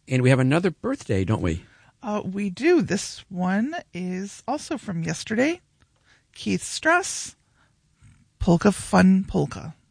And we have another birthday, don't we? We do. This one is also from yesterday. Keith Strauss, Polka Fun Polka.